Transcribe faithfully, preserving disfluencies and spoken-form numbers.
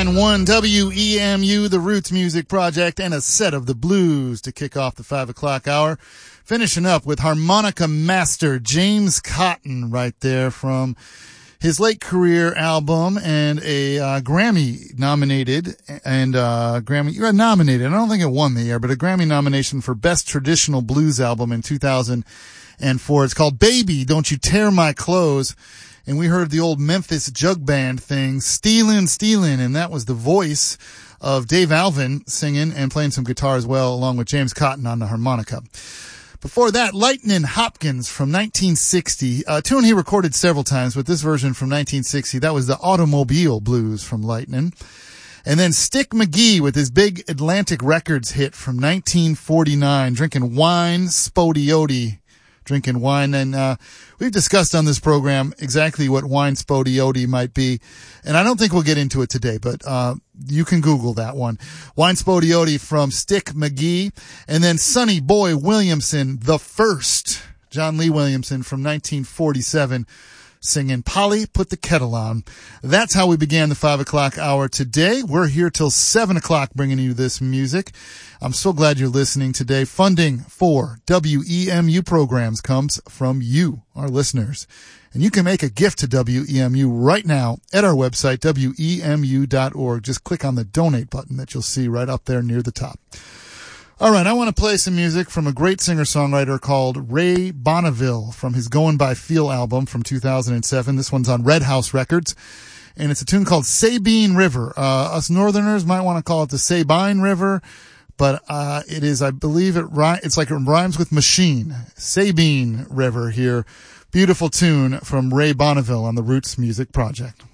nine one W E M U, the Roots Music Project, and a set of the blues to kick off the five o'clock hour. Finishing up with harmonica master James Cotton right there from his late career album and a uh, Grammy nominated and uh, Grammy you nominated. I don't think it won the year, but a Grammy nomination for Best Traditional Blues Album in two thousand four. It's called Baby, Don't You Tear My Clothes. And we heard the old Memphis Jug Band thing, Stealin', Stealin', and that was the voice of Dave Alvin singing and playing some guitar as well, along with James Cotton on the harmonica. Before that, Lightnin' Hopkins from nineteen sixty, a tune he recorded several times, but this version from nineteen sixty, that was the Automobile Blues from Lightnin'. And then Stick McGee with his big Atlantic Records hit from nineteen forty-nine, Drinking Wine, Spodioti. Drinking wine, and uh we've discussed on this program exactly what wine spodioti might be, and I don't think we'll get into it today, but uh you can Google that one. Wine spodioti from Stick McGee, and then Sonny Boy Williamson, the first, John Lee Williamson from nineteen forty-seven, singing Polly, Put the Kettle On. That's how we began the five o'clock hour today. We're here till seven o'clock bringing you this music. I'm so glad you're listening today. Funding for W E M U programs comes from you, our listeners. And you can make a gift to W E M U right now at our website, W E M U dot org. Just click on the donate button that you'll see right up there near the top. All right, I want to play some music from a great singer-songwriter called Ray Bonneville from his Going By Feel album from two thousand seven. This one's on Red House Records, and it's a tune called Sabine River. Uh, us Northerners might want to call it the Sabine River, but uh it is, I believe, it ri- it's like it rhymes with machine. Sabine River here. Beautiful tune from Ray Bonneville on the Roots Music Project.